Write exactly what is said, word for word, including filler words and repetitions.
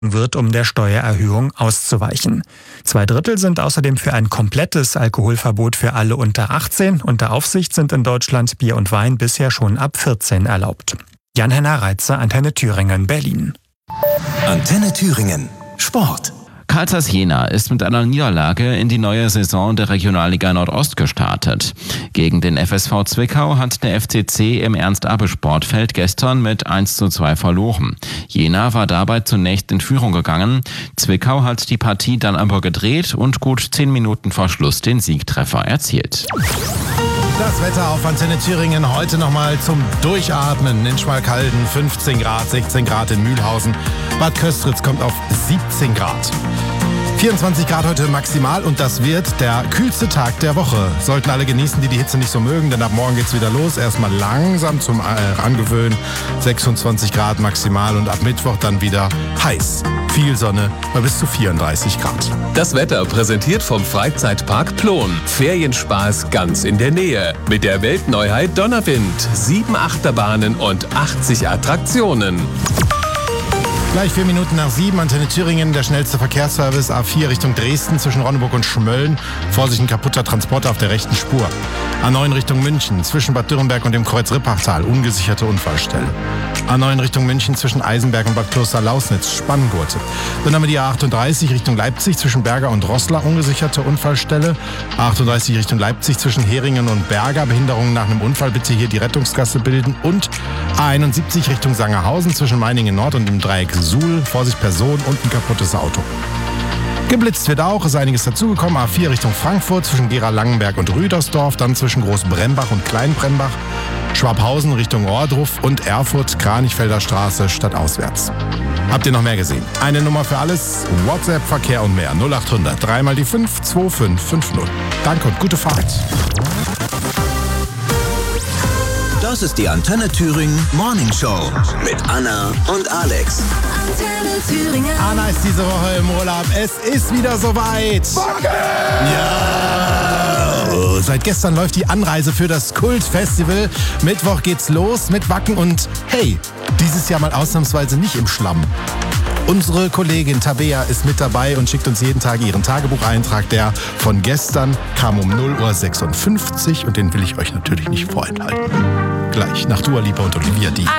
wird, um der Steuererhöhung auszuweichen. Zwei Drittel sind außerdem für ein komplettes Alkoholverbot für alle unter achtzehn. Unter Aufsicht sind in Deutschland Bier und Wein bisher schon ab vierzehn erlaubt. Jan-Henner Reitze, Antenne Thüringen, Berlin. Antenne Thüringen, Sport. Carl Zeiss Jena ist mit einer Niederlage in die neue Saison der Regionalliga Nordost gestartet. Gegen den F S V Zwickau hat der F C C im Ernst-Abbe-Sportfeld gestern mit eins zu zwei verloren. Jena war dabei zunächst in Führung gegangen. Zwickau hat die Partie dann aber gedreht und gut zehn Minuten vor Schluss den Siegtreffer erzielt. Das Wetter auf Antenne Thüringen heute nochmal zum Durchatmen. In Schmalkalden fünfzehn Grad, sechzehn Grad in Mühlhausen. Bad Köstritz kommt auf siebzehn Grad. vierundzwanzig Grad heute maximal und das wird der kühlste Tag der Woche. Sollten alle genießen, die die Hitze nicht so mögen, denn ab morgen geht's wieder los. Erstmal langsam zum äh, Angewöhnen. sechsundzwanzig Grad maximal und ab Mittwoch dann wieder heiß. Viel Sonne bei bis zu vierunddreißig Grad. Das Wetter präsentiert vom Freizeitpark Plon. Ferienspaß ganz in der Nähe. Mit der Weltneuheit Donnerwind. Sieben Achterbahnen und achtzig Attraktionen. Gleich vier Minuten nach sieben, Antenne Thüringen, der schnellste Verkehrsservice A vier Richtung Dresden zwischen Ronneburg und Schmölln. Vorsicht, ein kaputter Transporter auf der rechten Spur. A neun Richtung München zwischen Bad Dürrenberg und dem Kreuz Rippachtal, ungesicherte Unfallstelle. A neun Richtung München zwischen Eisenberg und Bad Kloster-Lausnitz, Spanngurte. Dann haben wir die A achtunddreißig Richtung Leipzig zwischen Berger und Roßla, ungesicherte Unfallstelle. A achtunddreißig Richtung Leipzig zwischen Heringen und Berger, Behinderungen nach einem Unfall, bitte hier die Rettungsgasse bilden. Und A einundsiebzig Richtung Sangerhausen zwischen Meiningen Nord und dem Dreieck Suhl, Vorsicht Person und ein kaputtes Auto. Geblitzt wird auch, ist einiges dazugekommen. A vier Richtung Frankfurt zwischen Gera-Langenberg und Rüdersdorf, dann zwischen Großbrembach und Kleinbrembach, Schwabhausen Richtung Ohrdruf und Erfurt, Kranichfelder Straße stadtauswärts. Habt ihr noch mehr gesehen? Eine Nummer für alles, WhatsApp, Verkehr und mehr. null achthundert, dreimal die fünf, zwei fünf fünf null. Danke und gute Fahrt. Das ist die Antenne Thüringen Morning Show mit Anna und Alex. Antenne Thüringen. Anna ist diese Woche im Urlaub. Es ist wieder soweit. Ja! Seit gestern läuft die Anreise für das Kultfestival. Mittwoch geht's los mit Wacken und hey, dieses Jahr mal ausnahmsweise nicht im Schlamm. Unsere Kollegin Tabea ist mit dabei und schickt uns jeden Tag ihren Tagebucheintrag. Der von gestern kam um null Uhr sechsundfünfzig und den will ich euch natürlich nicht vorenthalten. Gleich nach Dua Lipa und Olivia Dean.